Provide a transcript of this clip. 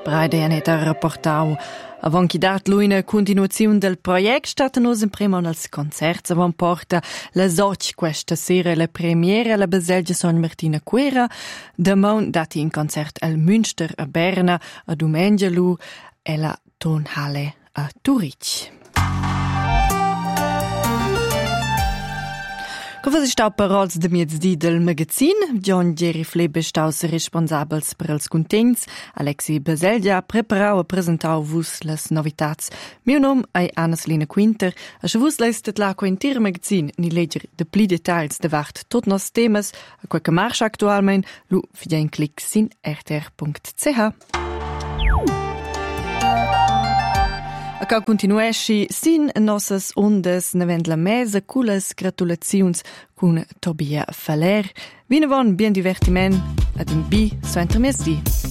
Breide Aneta rapportau. Avon chi dat l'una continuazione del project stat nos in prima als concerts avon porta la soc questa sera la premiera la Baselgia Son Martina Cuera, demon dati in concert al Münster a Berna, a Dumengelu e la Tonhalle a Zurich. Cosa sta parols de miezdi del magazin? John Jerry Flebe staus responsabels per els contents. Alexi Baselgia preparau a presentau vus las novitats. Mio nom è Anna-Selina Quinter. A se vus leistet la quintir magazin ni leger de pli details de vart tot nos temas, a quel que marcha actualmein, lu fia un clic sin rtr.ch. A ca continuesci sin nossas ondas navend la mesa culas gratulaziuns cun Tobia Faller. Vinavon bien divertiment ad un bi so intermesdi.